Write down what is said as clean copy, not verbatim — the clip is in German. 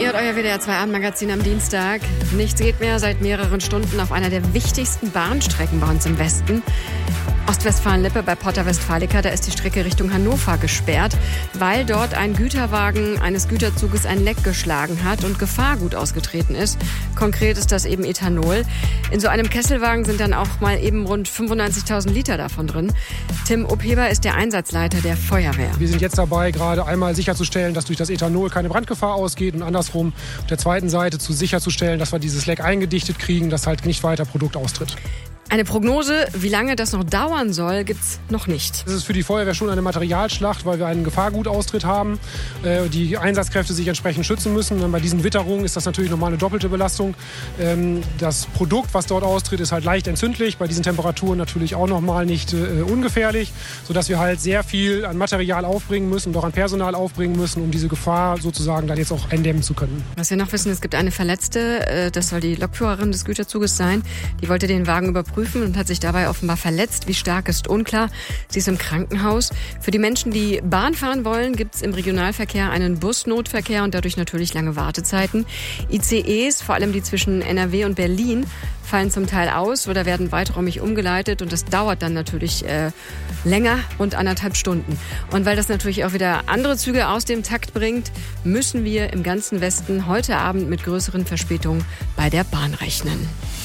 Hier hat euer WDR 2 Abendmagazin am Dienstag. Nichts geht mehr seit mehreren Stunden auf einer der wichtigsten Bahnstrecken bei uns im Westen. Ostwestfalen-Lippe bei Porta Westfalica, da ist die Strecke Richtung Hannover gesperrt, weil dort ein Güterwagen eines Güterzuges ein Leck geschlagen hat und Gefahrgut ausgetreten ist. Konkret ist das eben Ethanol. In so einem Kesselwagen sind dann auch mal eben rund 95.000 Liter davon drin. Tim Opheber ist der Einsatzleiter der Feuerwehr. Wir sind jetzt dabei, gerade einmal sicherzustellen, dass durch das Ethanol keine Brandgefahr ausgeht und andersrum auf der zweiten Seite sicherzustellen, dass wir dieses Leck eingedichtet kriegen, dass halt nicht weiter Produkt austritt. Eine Prognose, wie lange das noch dauern soll, gibt's noch nicht. Es ist für die Feuerwehr schon eine Materialschlacht, weil wir einen Gefahrgutaustritt haben. Die Einsatzkräfte sich entsprechend schützen müssen. Und bei diesen Witterungen ist das natürlich nochmal eine doppelte Belastung. Das Produkt, was dort austritt, ist halt leicht entzündlich. Bei diesen Temperaturen natürlich auch nochmal nicht ungefährlich, sodass wir halt sehr viel an Material aufbringen müssen und auch an Personal aufbringen müssen, um diese Gefahr sozusagen dann jetzt auch eindämmen zu können. Was wir noch wissen, es gibt eine Verletzte, das soll die Lokführerin des Güterzuges sein. Die wollte den Wagen überprüfen und hat sich dabei offenbar verletzt. Wie stark ist unklar. Sie ist im Krankenhaus. Für die Menschen, die Bahn fahren wollen, gibt es im Regionalverkehr einen Busnotverkehr und dadurch natürlich lange Wartezeiten. ICEs, vor allem die zwischen NRW und Berlin, fallen zum Teil aus oder werden weiträumig umgeleitet und das dauert dann natürlich länger, rund 1,5 Stunden. Und weil das natürlich auch wieder andere Züge aus dem Takt bringt, müssen wir im ganzen Westen heute Abend mit größeren Verspätungen bei der Bahn rechnen.